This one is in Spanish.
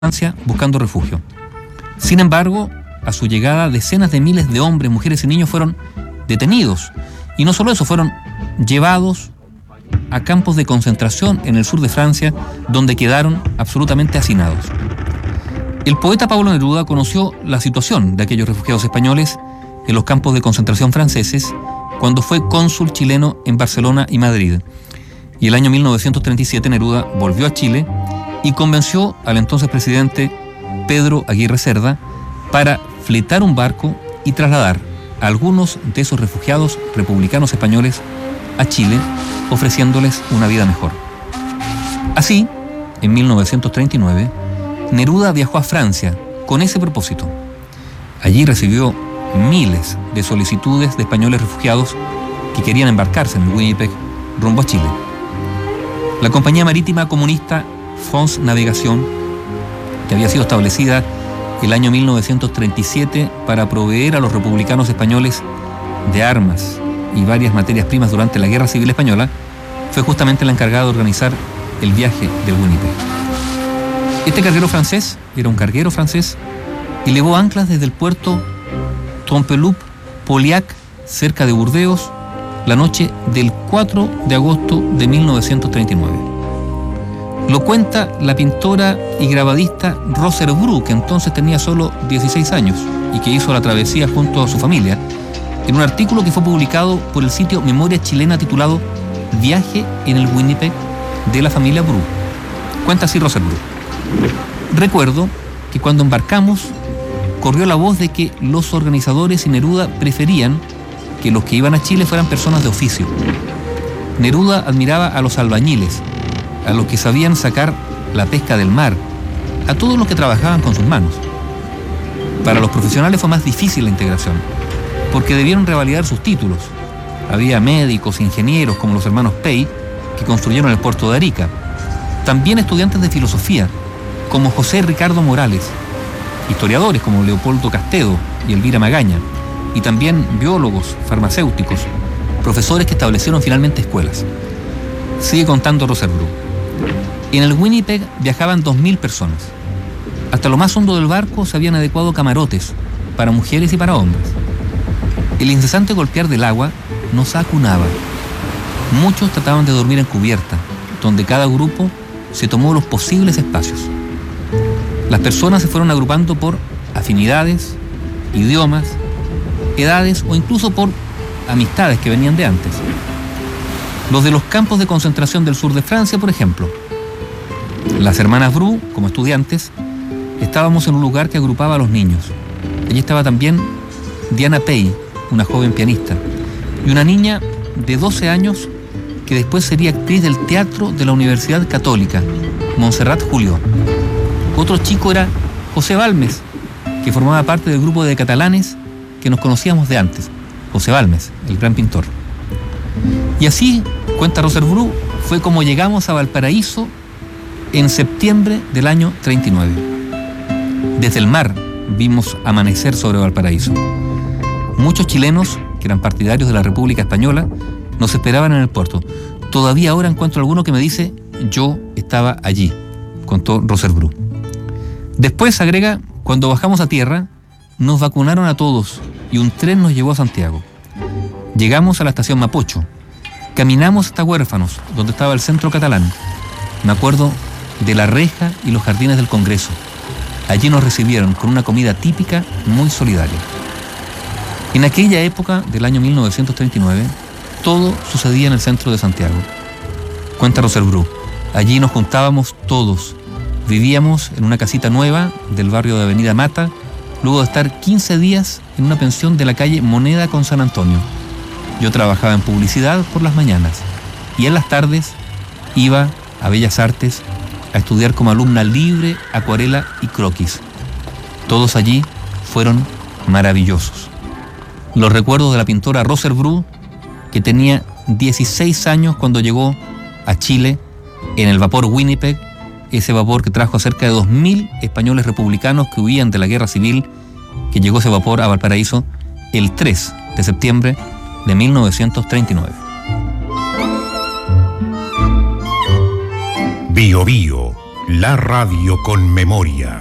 Francia buscando refugio. Sin embargo, a su llegada, decenas de miles de hombres, mujeres y niños fueron detenidos. Y no solo eso, fueron llevados a campos de concentración en el sur de Francia, donde quedaron absolutamente hacinados. El poeta Pablo Neruda conoció la situación de aquellos refugiados españoles en los campos de concentración franceses cuando fue cónsul chileno en Barcelona y Madrid. Y el año 1937 Neruda volvió a Chile y convenció al entonces presidente Pedro Aguirre Cerda para fletar un barco y trasladar a algunos de esos refugiados republicanos españoles a Chile, ofreciéndoles una vida mejor. Así, en 1939, Neruda viajó a Francia con ese propósito. Allí recibió miles de solicitudes de españoles refugiados que querían embarcarse en el Winnipeg rumbo a Chile. La compañía marítima comunista France Navigación, que había sido establecida el año 1937 para proveer a los republicanos españoles de armas y varias materias primas durante la Guerra Civil Española, fue justamente la encargada de organizar el viaje del Winnipeg. Este carguero francés, era un carguero francés, elevó anclas desde el puerto Trompeloup-Pauillac, cerca de Burdeos, la noche del 4 de agosto de 1939. Lo cuenta la pintora y grabadista Roser Bru, que entonces tenía solo 16 años y que hizo la travesía junto a su familia, en un artículo que fue publicado por el sitio Memoria Chilena titulado Viaje en el Winnipeg de la familia Bru. Cuenta así Roser Bru. Recuerdo que cuando embarcamos corrió la voz de que los organizadores y Neruda preferían que los que iban a Chile fueran personas de oficio. Neruda admiraba a los albañiles, a los que sabían sacar la pesca del mar, a todos los que trabajaban con sus manos. Para los profesionales fue más difícil la integración, porque debieron revalidar sus títulos. Había médicos, ingenieros como los hermanos Pey, que construyeron el puerto de Arica. También estudiantes de filosofía, como José Ricardo Morales, historiadores como Leopoldo Castedo y Elvira Magaña, y también biólogos, farmacéuticos, profesores que establecieron finalmente escuelas. Sigue contando Roser Bru. En el Winnipeg viajaban 2.000 personas. Hasta lo más hondo del barco se habían adecuado camarotes para mujeres y para hombres. El incesante golpear del agua nos acunaba. Muchos trataban de dormir en cubierta, donde cada grupo se tomó los posibles espacios. Las personas se fueron agrupando por afinidades, idiomas, edades o incluso por amistades que venían de antes. Los de los campos de concentración del sur de Francia, por ejemplo. Las hermanas Bru, como estudiantes, estábamos en un lugar que agrupaba a los niños. Allí estaba también Diana Pey, una joven pianista, y una niña de 12 años que después sería actriz del teatro de la Universidad Católica, Montserrat Julió. Otro chico era José Balmes, que formaba parte del grupo de catalanes que nos conocíamos de antes. José Balmes, el gran pintor. Y así, cuenta Roser Bru, fue como llegamos a Valparaíso en septiembre del año 39. Desde el mar vimos amanecer sobre Valparaíso. Muchos chilenos, que eran partidarios de la República Española, nos esperaban en el puerto. Todavía ahora encuentro alguno que me dice, yo estaba allí, contó Roser Bru. Después, agrega, cuando bajamos a tierra, nos vacunaron a todos y un tren nos llevó a Santiago. Llegamos a la estación Mapocho. Caminamos hasta Huérfanos, donde estaba el centro catalán. Me acuerdo de la reja y los jardines del Congreso. Allí nos recibieron con una comida típica muy solidaria. En aquella época del año 1939, todo sucedía en el centro de Santiago. Cuenta Roser Bru. Allí nos juntábamos todos. Vivíamos en una casita nueva del barrio de Avenida Mata, luego de estar 15 días en una pensión de la calle Moneda con San Antonio. Yo trabajaba en publicidad por las mañanas y en las tardes iba a Bellas Artes a estudiar como alumna libre, acuarela y croquis. Todos allí fueron maravillosos. Los recuerdos de la pintora Roser Bru, que tenía 16 años cuando llegó a Chile en el vapor Winnipeg, ese vapor que trajo a cerca de 2.000 españoles republicanos que huían de la guerra civil, que llegó ese vapor a Valparaíso el 3 de septiembre de 1939. Bio Bio, La radio con memoria.